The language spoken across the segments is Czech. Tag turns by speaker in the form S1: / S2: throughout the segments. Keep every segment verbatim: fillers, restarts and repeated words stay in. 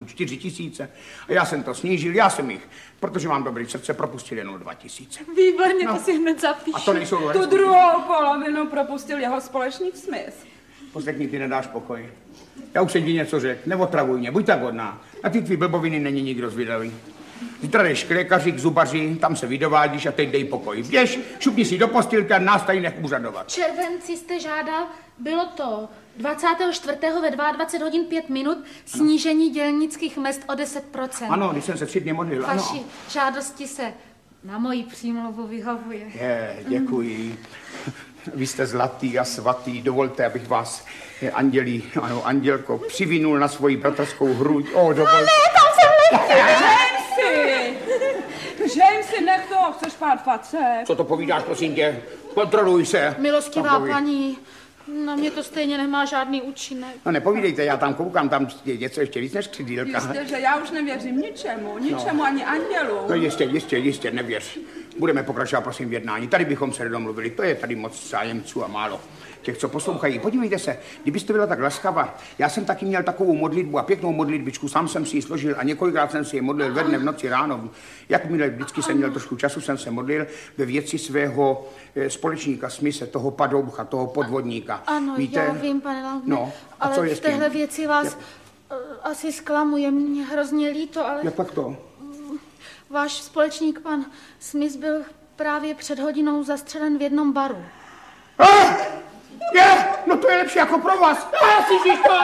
S1: čtyři tisíce. A já jsem to snížil, já jsem jich, protože mám dobrý srdce, propustil jenom dva tisíce.
S2: Výborně,
S1: no.
S2: To si hned zapíšu.
S1: A to nejsou
S3: tu druhou polovinu propustil jeho společník Smith.
S1: Poslechni, ty nedáš pokoj. Já už jsem ti něco řekl, neotravuj mě, buď tak hodná. Na ty tvý blboviny není nikdo zvědavý. Zítra jdeš k lékaři, k zubaři, tam se vydovádíš a teď dej pokoj. Běž, šupni si do postýlky a nás tady nech úřadovat.
S2: Červenci jste žádal, bylo to dvacátého čtvrtého ve dvacet dva hodin pět minut, snížení dělnických mezd o deset procent.
S1: Ano, když jsem se tři dny modlil, ano.
S2: Vaši žádosti se na moji přímluvu vyhovuje.
S1: Je, děkuji. Vy jste zlatý a svatý, dovolte, abych vás, andělí, ano, andělko, přivinul na svoji bratrskou hruď. O, dovolte.
S2: Ale tam jsem
S3: Jamesy! Jamesy, nech to, chceš pát facet.
S1: Co to povídáš, prosím tě? Kontroluj se.
S2: Milostivá paní, na mě to stejně nemá žádný účinek.
S1: No nepovídejte, já tam koukám, tam je něco ještě víc než křidýlka.
S3: Jistě, že já už nevěřím ničemu, ničemu no. Ani andělu.
S1: No jistě, jistě, jistě, nevěř. Budeme pokračovat, prosím, v jednání. Tady bychom se domluvili, to je tady moc zájemců a málo těch, co poslouchají. Podívejte se, kdybyste byla tak laskavá, já jsem taky měl takovou modlitbu a pěknou modlitbičku, sám jsem si ji složil a několikrát jsem si ji modlil ve dne, v noci, ráno. Jakmile vždycky jsem měl trošku času, jsem se modlil ve věci svého e, společníka Smise, toho padoucha, toho podvodníka.
S2: Ano,
S1: víte?
S2: já vím, pane Langne,
S1: no, a
S2: ale
S1: co je
S2: v téhle věci vás Jak... asi zklamuje, mě hrozně líto, ale...
S1: Jak pak to?
S2: Váš společník, pan Smith, byl právě před hodinou zastřelen v jednom baru.
S1: Ah! Je, no to je lepší jako pro vás. Ah, slyšíš to?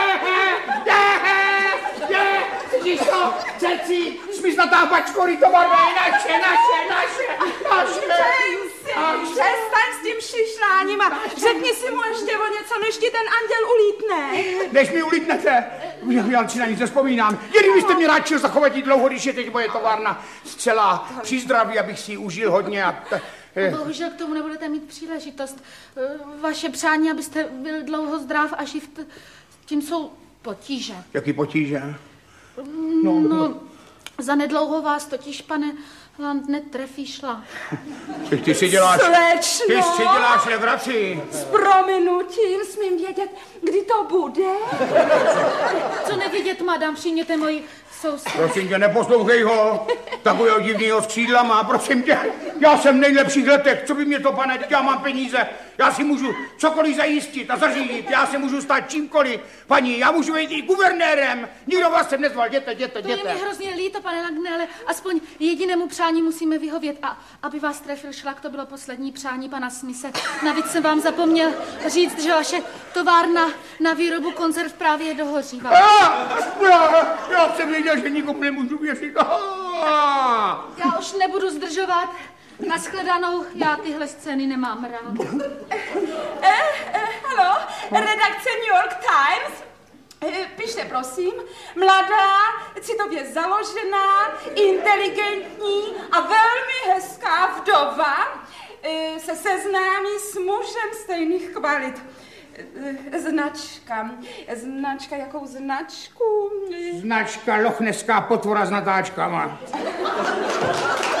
S1: Je, je, slyšíš to? Ceci, smysl na tá bačkory, to barva je naše, naše, naše, naše.
S3: Jamesy, přestaň s tím šišláním a řekni si mu ještě o něco, než ti ten anděl ulítne.
S1: Než mi ulítnete, já si na nic nespomínám. Jen byste mě ráčil zachovat dlouho, když je teď moje továrna zcela při zdraví, abych si ji užil hodně a... T-
S2: Bohužel k tomu nebudete mít příležitost. Vaše přání, abyste byl dlouho zdrav a živ, tím jsou potíže.
S1: Jaký potíže?
S2: No, no, za nedlouho vás totiž, pane Langne, trefí šla.
S1: Ty, ty si děláš...
S3: Slečno!
S1: Ty si děláš legraci.
S3: S prominutím smím vědět, kdy to bude?
S2: Co nevidět, madam, přijměte moji soused.
S1: Prosím tě, neposlouchej ho. Takového divnýho skřídla má, prosím tě. Já jsem nejlepší v letech, co by mě to, pane, já mám peníze. Já si můžu cokoliv zajistit a zařídit. Já se můžu stát čímkoliv. Paní, já můžu být i guvernérem. Nikdo vás sem nezval, jděte, jděte,
S2: to
S1: jděte.
S2: To je mi hrozně líto, pane Langne, ale aspoň jedinému přání musíme vyhovět. A aby vás trefil šlak, to bylo poslední přání pana Smise. Navíc jsem vám zapomněl říct, že vaše továrna na výrobu konzerv právě dohořívá.
S1: Já, já jsem věděl, že nikomu nemůžu věřit.
S2: Já už nebudu zdržovat. Nashledanou, já tyhle scény nemám rád.
S3: Eh, eh, halo, redakce New York Times. Eh, pište, prosím, mladá, citově založená, inteligentní a velmi hezká vdova eh, se seznámí s mužem stejných kvalit. Eh, značka. Značka, jakou značku?
S1: Značka lochneská potvora s natáčkama.